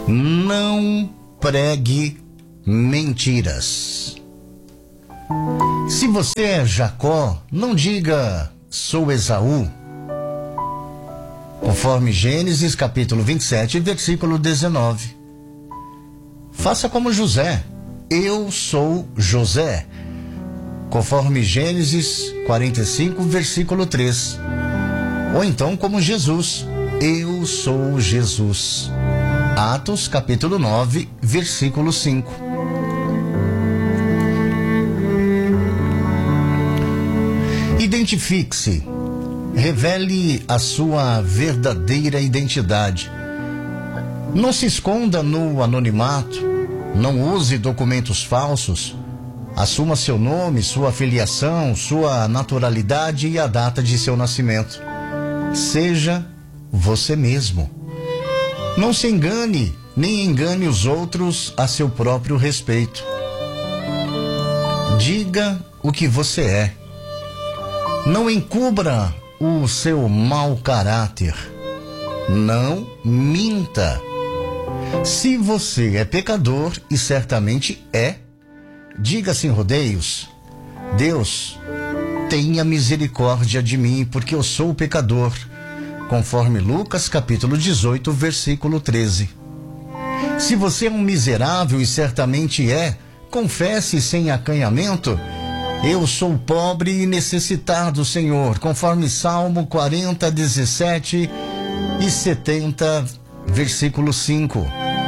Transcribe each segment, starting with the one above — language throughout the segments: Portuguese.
Não pregue mentiras. Se você é Jacó, não diga sou Esaú. Conforme Gênesis capítulo 27, versículo 19. Faça como José. Eu sou José. Conforme Gênesis 45, versículo 3. Ou então como Jesus. Eu sou Jesus. Atos capítulo 9, versículo 5. Identifique-se. Revele a sua verdadeira identidade. Não se esconda no anonimato. Não use documentos falsos. Assuma seu nome, sua filiação, sua naturalidade e a data de seu nascimento. Seja você mesmo. Não se engane, nem engane os outros a seu próprio respeito. Diga o que você é. Não encubra o seu mau caráter. Não minta. Se você é pecador, e certamente é, diga sem rodeios: Deus, tenha misericórdia de mim, porque eu sou pecador. Conforme Lucas capítulo 18, versículo 13. Se você é um miserável, e certamente é, confesse sem acanhamento: eu sou pobre e necessitado, Senhor, conforme Salmo 40, 17 e 70, versículo 5.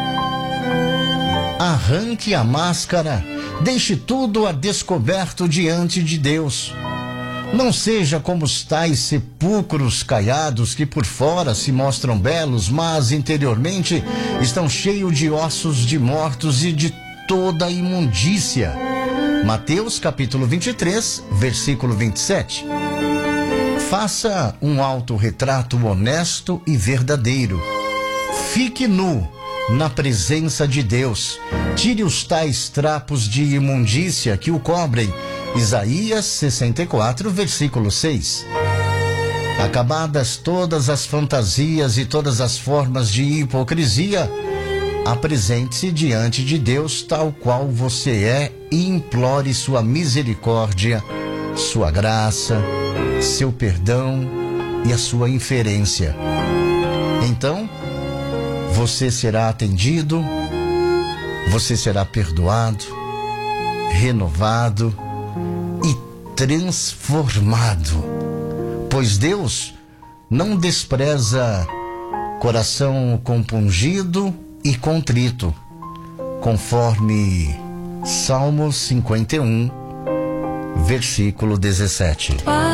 Arranque a máscara, deixe tudo a descoberto diante de Deus. Não seja como os tais sepulcros caiados que por fora se mostram belos, mas interiormente estão cheios de ossos de mortos e de toda imundícia. Mateus capítulo 23, versículo 27. Faça um autorretrato honesto e verdadeiro. Fique nu na presença de Deus. Tire os tais trapos de imundícia que o cobrem. Isaías 64, versículo 6. Acabadas todas as fantasias e todas as formas de hipocrisia, apresente-se diante de Deus tal qual você é e implore sua misericórdia, sua graça, seu perdão e a sua inferência. Então, você será atendido, você será perdoado, renovado e transformado. Pois Deus não despreza coração compungido e contrito, conforme Salmo 51, versículo 17.